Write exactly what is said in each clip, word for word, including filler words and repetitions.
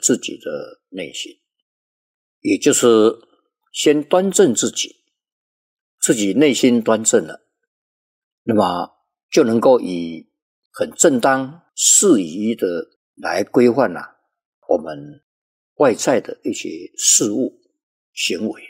自己的内心，也就是先端正自己，自己内心端正了，那么就能够以很正当适宜的来规范啊我们外在的一些事物行为。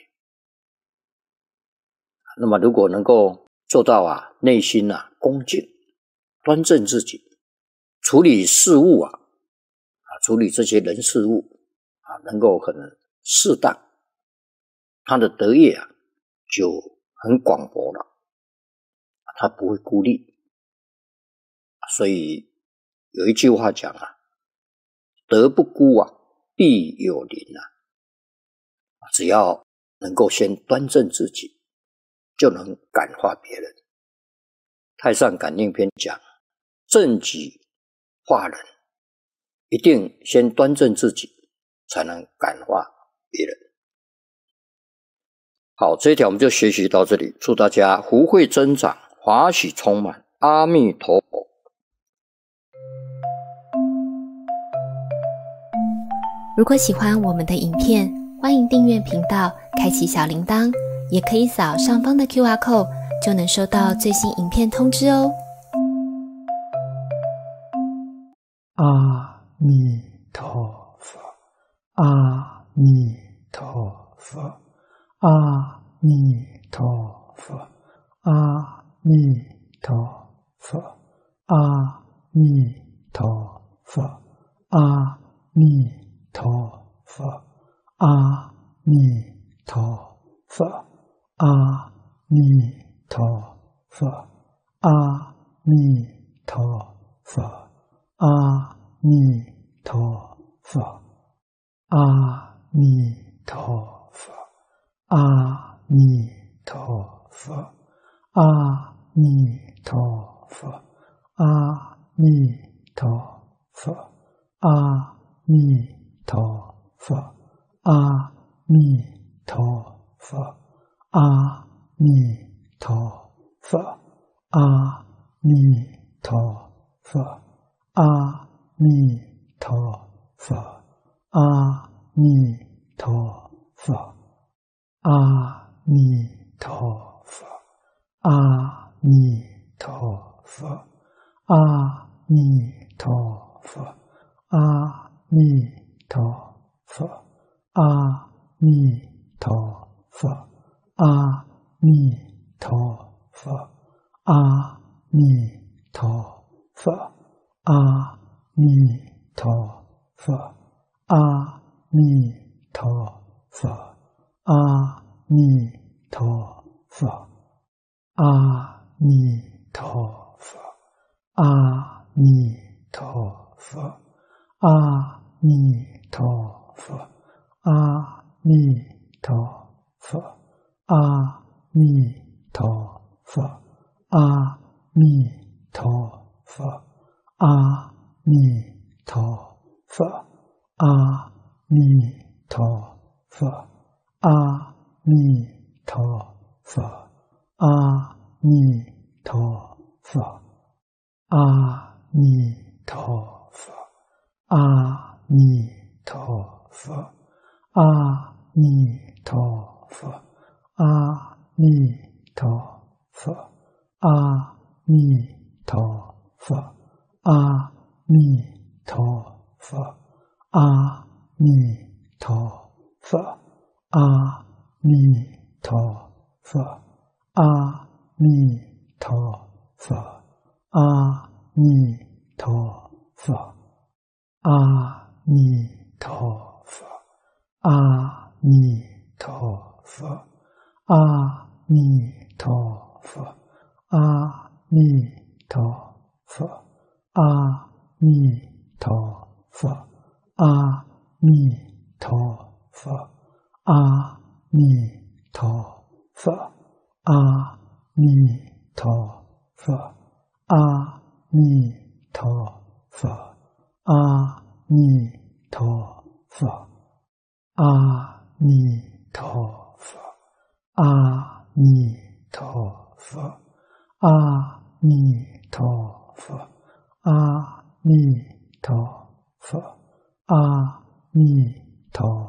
那么如果能够做到啊内心啊恭敬，端正自己，处理事物啊啊处理这些人事物啊能够很适当，他的德业啊就很广博了，他不会孤立。所以有一句话讲啊，德不孤啊必有邻啊，只要能够先端正自己，就能感化别人。太上感应篇讲，正己化人，一定先端正自己，才能感化别人。好，这一条我们就学习到这里，祝大家福慧增长，华喜充满，阿弥陀佛。 如果喜欢我们的影片，欢迎订阅频道，开启小铃铛，也可以扫上方的 Q R code， 就能收到最新影片通知哦。 阿弥陀佛，阿弥陀佛，阿弥陀佛，阿弥陀佛，阿弥陀佛，阿弥陀佛，阿弥陀佛，阿弥陀佛，阿弥陀佛。阿弥陀佛，阿弥陀佛，阿弥陀佛，阿弥陀佛，阿弥陀佛，阿弥陀佛，阿弥陀佛，阿弥陀佛，阿弥陀佛。阿弥陀佛，阿弥陀佛，阿弥陀佛，阿弥陀佛，阿弥陀佛，阿弥陀佛，阿弥陀佛，阿弥陀佛，阿弥陀佛。阿弥陀佛，阿弥陀佛，阿弥陀佛，阿弥陀佛，阿弥陀佛，阿弥陀佛，阿弥陀佛，阿弥陀佛，阿弥陀佛。阿弥陀佛，阿弥陀佛，阿弥陀佛，阿弥陀佛，阿弥陀佛，阿弥陀佛，阿弥陀佛，阿弥陀佛，阿弥陀佛。阿弥陀佛，阿弥陀佛，阿弥陀佛，阿弥陀佛，阿弥陀佛，阿弥陀佛，阿弥陀佛，阿弥陀佛，阿弥陀佛。阿弥陀佛，阿弥陀佛，阿弥陀佛，阿弥陀佛，阿弥陀佛，阿弥陀佛，阿弥陀佛，阿弥陀佛，阿弥陀佛。阿弥陀佛，阿弥陀。